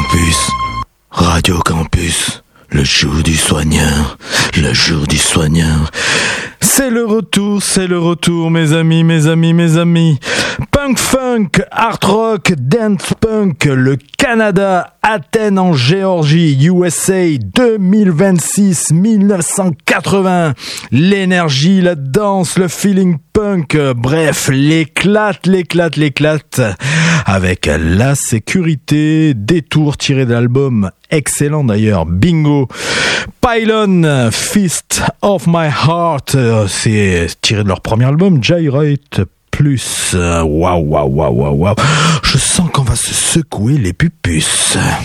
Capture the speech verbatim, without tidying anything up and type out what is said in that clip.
Campus, Radio Campus, le jour du soigneur, le jour du soigneur. C'est le retour, c'est le retour, mes amis, mes amis, mes amis. Punk funk, art rock, dance punk, le Canada, Athènes en Géorgie, U S A, deux mille vingt-six, dix-neuf cent quatre-vingts. L'énergie, la danse, le feeling punk, bref, l'éclate, l'éclate, l'éclate. Avec la sécurité, détour tiré de l'album, excellent d'ailleurs, Bingo. Pylon, Fist of My Heart, c'est tiré de leur premier album, Gyrate Plus. Waouh, waouh, waouh, waouh, waouh. Je sens qu'on va se secouer les pupus.